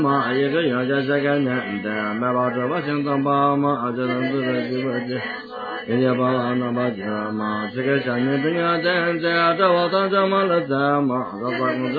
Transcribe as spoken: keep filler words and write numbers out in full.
嘛一个要加这个男的，买包这把心脏包嘛，这能子的几个的，人家包那把这嘛，这个小女的呀，这这这我当这么了怎么，这管